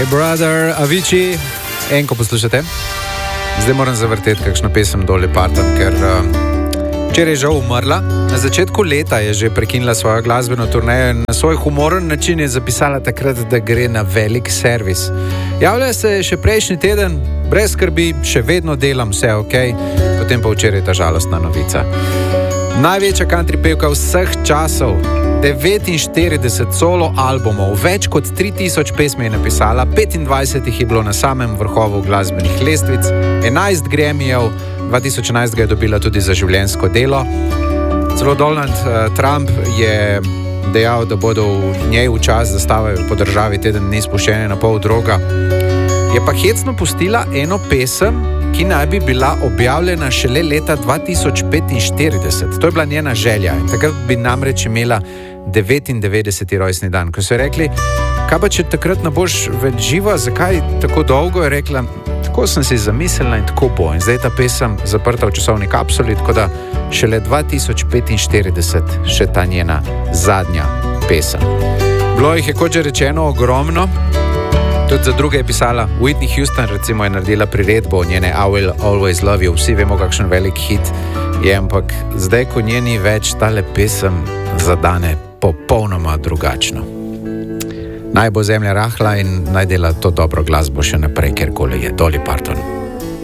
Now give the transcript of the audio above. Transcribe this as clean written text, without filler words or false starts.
Brother Avicii, enko poslušate. Zdaj moram zavrteti kakšno pesem Dolly Parton, ker včeraj je žal umrla. Na začetku leta je že prekinila svojo glasbeno turnejo in na svoj humoren način je zapisala takrat, da gre na velik servis. Javlja se še prejšnji teden, brez skrbi, še vedno delam, vse ok, potem pa včeraj ta žalostna novica. Največja country pevka vseh časov, 49 solo albumov, več kot 3000 pesmi je napisala, 25 jih je bilo na samem vrhovu glasbenih lestvic, 11 Grammyjev, 2011 ga je dobila tudi za življenjsko delo. Celo Donald Trump je dejal, da bodo v njej v čas zastavajo po državi teden dni spuščene na pol droga. Je pa hecno pustila eno pesem, ki naj bi bila objavljena šele leta 2045. To je bila njena želja in takrat bi namreč imela 99. rojstni dan. Ko so rekli, kaj pa če takrat ne boš več živa, zakaj tako dolgo, je rekla, tako sem si zamislila in tako bo. In zdaj je ta pesem zaprta v časovni kapsuli, tako da šele 2045 še ta njena zadnja pesem. Bilo jih je, kot že rečeno, ogromno. Tudi za druge je pisala. Whitney Houston recimo je naredila priredbo njene I Will Always Love You. Vsi vemo, kakšen velik hit je, ampak zdaj, ko njeni več, tale pesem zadane popolnoma drugačno. Naj bo zemlja rahla in naj dela to dobro glasbo še naprej, kjerkoli je. Dolly Parton.